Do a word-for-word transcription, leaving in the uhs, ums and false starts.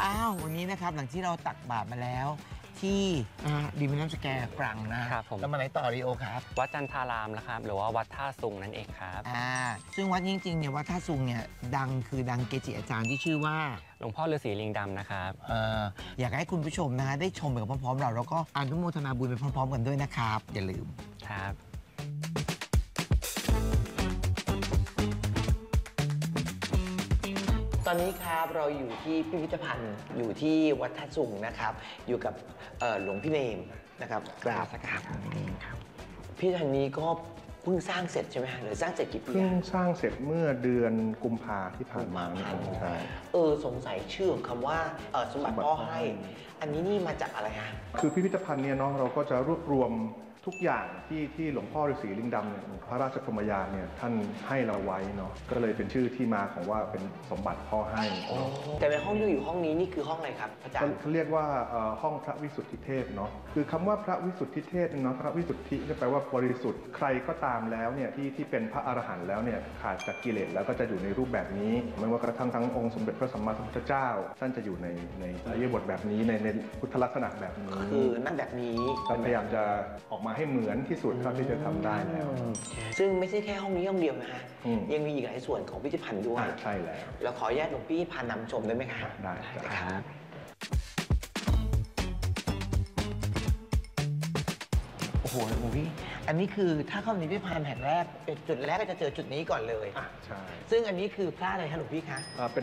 อ้าววันนี้นะครับหลังที่เราตักบาตรมาแล้วที่ดีมินัมสแกร์กรังนะครับผมแล้วมาไหนต่อรีโอครับวัดจันทารามนะครับหรือว่าวัดท่าซุงนั่นเองครับอ่าซึ่งวัดจริงๆเนี่ยวัดท่าซุงเนี่ยดังคือดังเกจิอาจารย์ที่ชื่อว่าหลวงพ่อฤาษีลิงดำนะครับเอ่ออยากให้คุณผู้ชมนะฮะได้ชมไปกับพร้อมๆเราแล้วก็อนุโมทนาบุญไปพร้อมๆกันด้วยนะครับอย่าลืมครับตอนนี้ครับเราอยู่ที่พิพิธภัณฑ์อยู่ที่วัดท่าซุงนะครับอยู่กับหลวงพี่เนมนะครับกราบสักการะหลวงพี่เนมครับพิพิธภัณฑ์นี้ก็เพิ่งสร้างเสร็จใช่ไหมหรือสร้างเสร็จกี่ปีเพิ่งสร้างเสร็จเมื่อเดือนกุมภาที่ผ่านมาใช่เออสงสัยชื่อของคำว่าสมบัติพ่อให้อันนี้นี่มาจากอะไรฮะคือพิพิธภัณฑ์เนี่ยเนาะเราก็จะรวบรวมทุกอย่างที่ที่หลวงพ่อฤาษีลิงดำเนี่ยพระราชพรหมยานเนี่ยท่านให้เราไว้เนาะก็เลยเป็นชื่อที่มาของว่าเป็นสมบัติพ่อให้แต่ในห้องที่อยู่ห้องนี้นี่คือห้องอะไรครับอาจารย์เขาเรียกว่าห้องพระวิสุทธิเทพเนาะคือคำว่าพระวิสุทธิเทพเนาะพระวิสุทธิแปลว่าบริสุทธิ์ใครก็ตามแล้วเนี่ยที่ที่เป็นพระอรหันต์แล้วเนี่ยขาดจากกิเลสแล้วก็จะอยู่ในรูปแบบนี้ไม่ว่ากระทั่งทั้งองค์สมเด็จพระสัมมาสัมพุทธเจ้าท่านจะอยู่ในในอริยบทแบบนี้ในในพุทธลักษณะแบบนี้คือนั่นแบบนี้พยายามจะออกมาให้เหมือนที่สุดเท่าที่จะทำได้แล้วซึ่งไม่ใช่แค่ห้องนี้ห้องเดียวนะฮะยังมีอีกหลายส่วนของพิพิธภัณฑ์ด้วยใช่แล้วเราขออนุญาตหลวงพี่พานำชมได้ไหมครับได้ครับโอ้โหหลวงพี่อันนี้คือถ้าเข้าในพิพิธภัณฑ์แห่งแรกจุดแรกก็จะเจอจุดนี้ก่อนเลยอ่ะใช่ซึ่งอันนี้คือพระอะไรคะหลวงพี่คะเป็น